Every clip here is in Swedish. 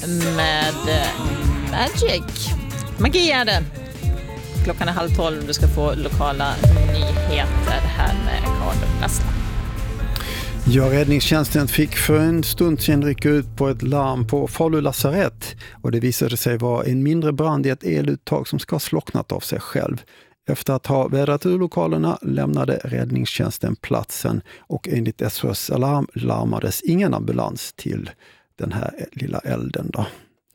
med Magic. Magi är det. Klockan är 11:30. Du ska få lokala nyheter här med Carl Lassla. Ja, räddningstjänsten fick för en stund sedan rycka ut på ett larm på Falu lasarett. Och det visade sig vara en mindre brand i ett eluttag som ska ha slocknat av sig själv. Efter att ha vädrat ur lokalerna lämnade räddningstjänsten platsen och enligt SOS Alarm larmades ingen ambulans till den här lilla elden då.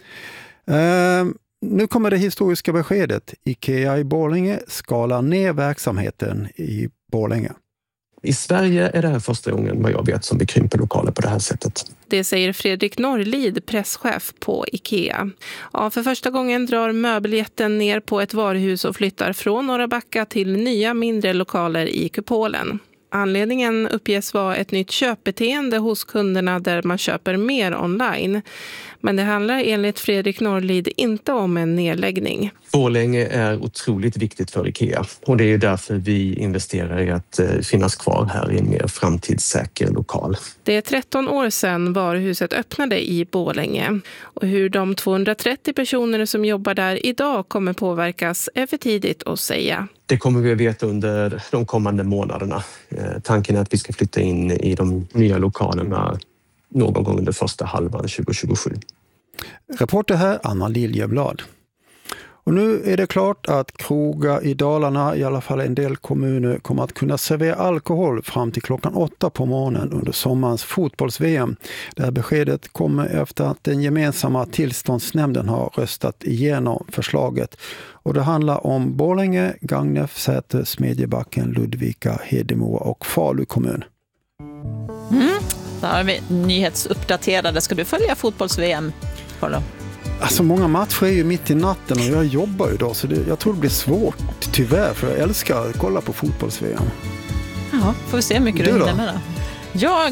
Nu kommer det historiska beskedet. IKEA i Borlänge skalar ner verksamheten i Borlänge. I Sverige är det här första gången vad jag vet som vi krymper lokaler på det här sättet. Det säger Fredrik Norlid, presschef på IKEA. Ja, för första gången drar möbeljätten ner på ett varuhus och flyttar från Norra Backa till nya mindre lokaler i kupolen. Anledningen uppges vara ett nytt köpbeteende hos kunderna där man köper mer online. Men det handlar enligt Fredrik Norlid inte om en nedläggning. Borlänge är otroligt viktigt för IKEA och det är ju därför vi investerar i att finnas kvar här i en mer framtidssäker lokal. Det är 13 år sedan varuhuset öppnade i Borlänge. Och hur de 230 personer som jobbar där idag kommer påverkas är för tidigt att säga. Det kommer vi att veta under de kommande månaderna. Tanken är att vi ska flytta in i de nya lokalerna någon gång under första halvan 2027. Reporter här, Anna Liljeblad. Och nu är det klart att krogar i Dalarna, i alla fall en del kommuner, kommer att kunna servera alkohol fram till klockan 8 på morgonen under sommarens fotbolls-VM. Det här beskedet kommer efter att den gemensamma tillståndsnämnden har röstat igenom förslaget. Och det handlar om Borlänge, Gagnef, Säter, Smedjebacken, Ludvika, Hedemora och Falu kommun. Där har vi nyhetsuppdaterade. Ska du följa fotbolls-VM? Alltså många matcher är ju mitt i natten och jag jobbar idag så jag tror det blir svårt tyvärr för jag älskar att kolla på fotbolls-VM. Ja, får vi se hur mycket du hinner med då. Jag,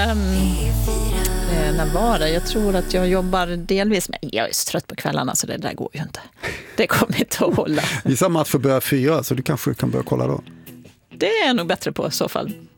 när var det? Jag tror att jag jobbar delvis med, jag är så trött på kvällarna så det där går ju inte. Det kommer inte att hålla. Vissa matcher börjar 4 så du kanske kan börja kolla då. Det är nog bättre på i så fall.